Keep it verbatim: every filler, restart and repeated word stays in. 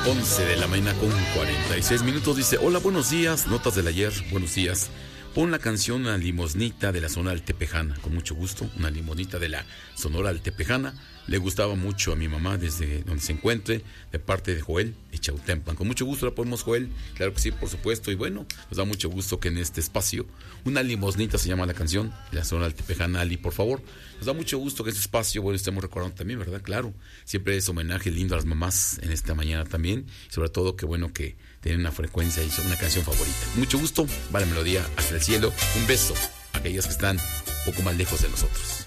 once de la mañana con cuarenta y seis minutos. Dice: hola, buenos días, notas del ayer, buenos días. Pon la canción Una limosnita de la Sonora Altepejana. Con mucho gusto, Una limosnita de la Sonora Altepejana. Le gustaba mucho a mi mamá desde donde se encuentre, de parte de Joel y Chautempan. Con mucho gusto la ponemos, Joel. Claro que sí, por supuesto. Y bueno, nos da mucho gusto que en este espacio, Una limosnita se llama la canción, de la Sonora Altepejana. Ali, por favor. Nos da mucho gusto que en este espacio, bueno, estemos recordando también, ¿verdad? Claro, siempre es homenaje lindo a las mamás en esta mañana también. Sobre todo, qué bueno que tienen una frecuencia y son una canción favorita. Mucho gusto, va la melodía hasta el cielo. Un beso a aquellos que están un poco más lejos de nosotros.